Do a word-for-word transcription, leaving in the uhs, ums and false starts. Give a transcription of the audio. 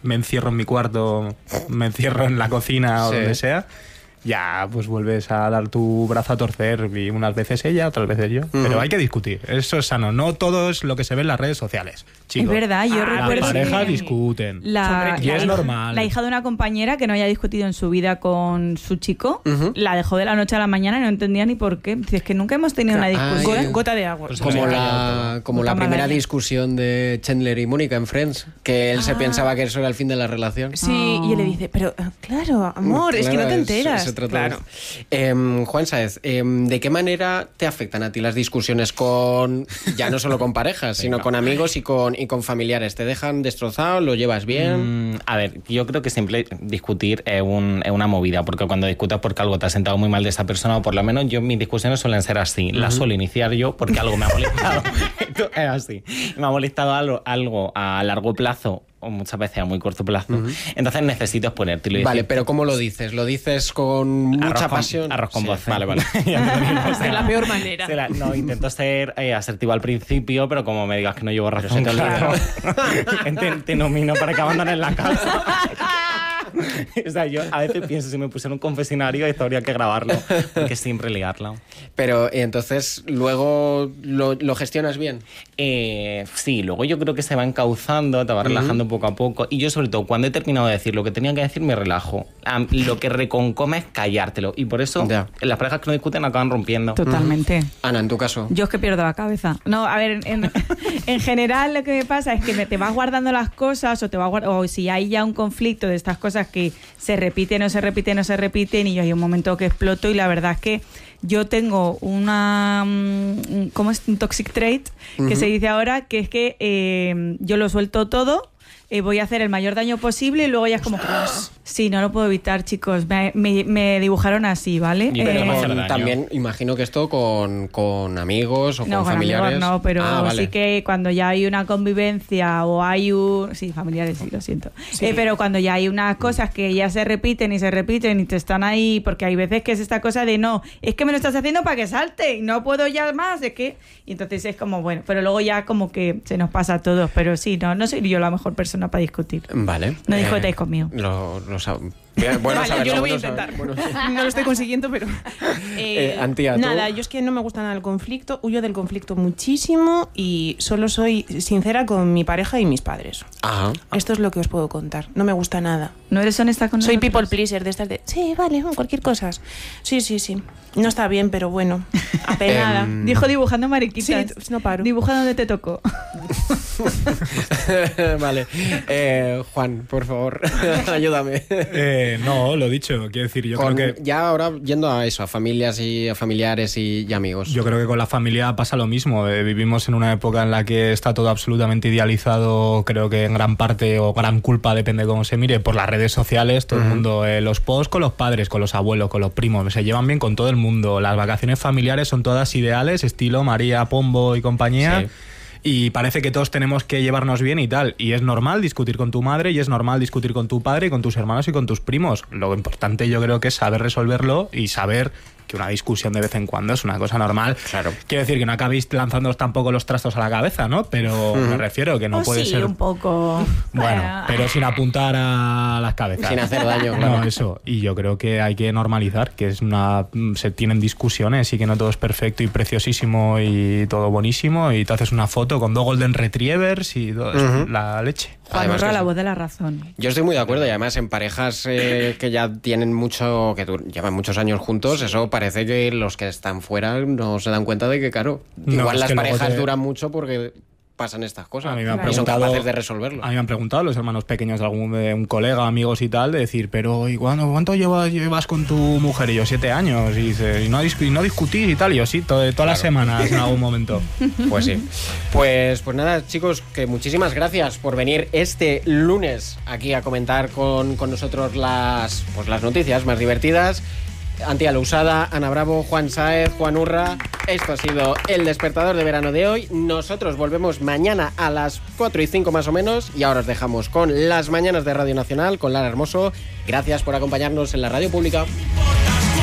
me encierro en mi cuarto, me encierro en la cocina o Sí. donde sea, ya pues vuelves a dar tu brazo a torcer, y unas veces ella, otras veces yo. Uh-huh. Pero hay que discutir, eso es sano, no todo es lo que se ve en las redes sociales, chicos. Es verdad, yo ah, recuerdo las parejas que discuten, la, y la es hija, normal. La hija de una compañera que no haya discutido en su vida con su chico, Uh-huh. la dejó de la noche a la mañana y no entendía ni por qué. Dice, es que nunca hemos tenido una discusión. Ay. Gota de agua. Pues como la, como la primera discusión de Chandler y Mónica en Friends, que él ah. se pensaba que eso era el fin de la relación. Sí, oh. y él le dice, pero claro, amor, claro, es que no te enteras. Es, claro. Eh, Juan Sáez, eh, ¿de qué manera te afectan a ti las discusiones con, ya no solo con parejas, sino con amigos y con, y con familiares? ¿Te dejan destrozado? ¿Lo llevas bien? Mm, a ver, yo creo que siempre discutir es, un, es una movida, porque cuando discutas porque algo te ha sentado muy mal de esa persona, o por lo menos yo, mis discusiones suelen ser así. Uh-huh. Las suelo iniciar yo porque algo me ha molestado. Esto es así. Me ha molestado algo, algo a largo plazo, o muchas veces a muy corto plazo. Uh-huh. Entonces necesito exponértelo. Vale, decir, pero ¿cómo lo dices? ¿Lo dices con mucha arroz pasión? Con, arroz con sí, voz. Vale, vale. De la peor manera. La, no, intento ser eh, asertivo al principio, pero como me digas que no llevo razón, claro. te, te nomino para que abandones la casa. O sea, yo a veces pienso, si me pusiera un confesionario, esto habría que grabarlo, porque siempre liarla. Pero entonces, ¿luego lo, lo gestionas bien? Eh, sí, luego yo creo que se va encauzando, te va relajando uh-huh. poco a poco. Y yo, sobre todo, cuando he terminado de decir lo que tenía que decir, me relajo. Um, lo que reconcome es callártelo. Y por eso, yeah. las parejas que no discuten acaban rompiendo. Totalmente. Uh-huh. Ana, en tu caso. Yo es que pierdo la cabeza. No, a ver, en, en general lo que me pasa es que me, te vas guardando las cosas, o te vas guard- o si hay ya un conflicto de estas cosas que se repiten, no se repiten, no se repiten, y yo hay un momento que exploto, y la verdad es que yo tengo una, ¿cómo es? Un toxic trait, uh-huh. que se dice ahora, que es que eh, yo lo suelto todo, eh, voy a hacer el mayor daño posible, y luego ya es como, sí, no lo puedo evitar, chicos, me, me, me dibujaron así, ¿vale? Y pero eh, con, también imagino que esto con, con amigos o no, con, con familiares. Amigos no, pero ah, vale. sí que cuando ya hay una convivencia o hay un... Sí, familiares sí, lo siento. Sí. Eh, pero cuando ya hay unas cosas que ya se repiten y se repiten y te están ahí, porque hay veces que es esta cosa de no, es que me lo estás haciendo para que salte y no puedo ya más, es que... Y entonces es como, bueno, pero luego ya como que se nos pasa a todos, pero sí, no, no soy yo la mejor persona para discutir. Vale. No discutáis eh, conmigo. Lo, lo sab- Bueno, vale, saberlo, yo lo voy a bueno intentar. Bueno. No lo estoy consiguiendo, pero... Eh, eh, Antía, ¿tú? Nada, yo es que no me gusta nada el conflicto, huyo del conflicto muchísimo y solo soy sincera con mi pareja y mis padres. Ajá. Esto es lo que os puedo contar. No me gusta nada. ¿No eres honesta con Soy nosotros? people pleaser de estas de... Sí, vale, cualquier cosa. Sí, sí, sí. No está bien, pero bueno. Apenada. Um, Dijo dibujando mariquitas. Sí, no paro. Dibuja donde te tocó. Vale. Eh, Juan, por favor, ayúdame. Eh, no, lo dicho, quiero decir, yo con, creo que... Ya ahora yendo a eso, a familias y a familiares y, y amigos. Yo creo que con la familia pasa lo mismo. Eh, vivimos en una época en la que está todo absolutamente idealizado, creo que en gran parte, o gran culpa, depende de cómo se mire, por las redes sociales. Todo uh-huh. el mundo, eh, los posts con los padres, con los abuelos, con los primos, se llevan bien con todo el mundo. Las vacaciones familiares son todas ideales, estilo María Pombo y compañía. Sí. Y parece que todos tenemos que llevarnos bien y tal. Y es normal discutir con tu madre, y es normal discutir con tu padre, y con tus hermanos y con tus primos. Lo importante yo creo que es saber resolverlo y saber que una discusión de vez en cuando es una cosa normal. Claro. Quiero decir que no acabéis lanzándoos tampoco los trastos a la cabeza, ¿no? Pero uh-huh. me refiero que no oh, puede sí, ser... un poco... Bueno, pero sin apuntar a las cabezas. Sin hacer daño, claro. No, eso. Y yo creo que hay que normalizar que es una... se tienen discusiones y que no todo es perfecto y preciosísimo y todo buenísimo, y te haces una foto con dos golden retrievers y todo eso, uh-huh. la leche. Juan Urra, la voz de la razón. Yo estoy muy de acuerdo, y además en parejas eh, que ya tienen mucho, que llevan muchos años juntos, sí. Eso parece que los que están fuera no se dan cuenta de que, claro, no, igual las parejas te... duran mucho porque pasan estas cosas. A mí me han y son preguntado, capaces de resolverlo. A mí me han preguntado los hermanos pequeños de algún de un colega, amigos y tal, de decir, pero ¿y cuándo, cuánto llevas, llevas con tu mujer? Y yo, siete años. Y dice, y no, y no discutís y tal. Y yo, sí, todo, todas claro. las semanas en algún momento. Pues sí. Pues, pues nada, chicos, que muchísimas gracias por venir este lunes aquí a comentar con, con nosotros las, pues las noticias más divertidas. Antía Lousada, Ana Bravo, Juan Sáez, Juan Urra. Esto ha sido el despertador de verano de hoy. Nosotros volvemos mañana a las cuatro y cinco más o menos, y ahora os dejamos con las mañanas de Radio Nacional con Lara Hermoso. Gracias por acompañarnos en la radio pública.